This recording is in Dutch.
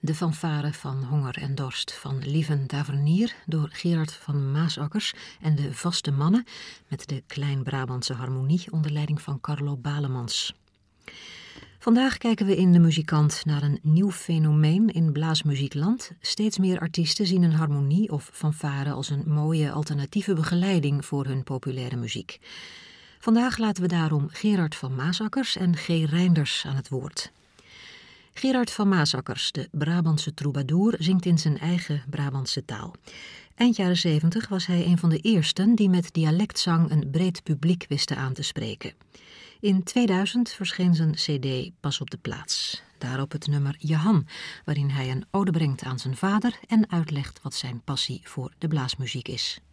De fanfare van Honger en Dorst van Lieven Tavernier door Gerard van Maasakkers en de Vaste Mannen met de Klein-Brabantse harmonie onder leiding van Carlo Balemans. Vandaag kijken we in De Muzikant naar een nieuw fenomeen in blaasmuziekland. Steeds meer artiesten zien een harmonie of fanfare als een mooie alternatieve begeleiding voor hun populaire muziek. Vandaag laten we daarom Gerard van Maasakkers en G. Reinders aan het woord. Gerard van Maasakkers, de Brabantse troubadour, zingt in zijn eigen Brabantse taal. Eind jaren 70 was hij een van de eersten die met dialectzang een breed publiek wisten aan te spreken. In 2000 verscheen zijn cd Pas op de plaats. Daarop het nummer Jehan, waarin hij een ode brengt aan zijn vader en uitlegt wat zijn passie voor de blaasmuziek is.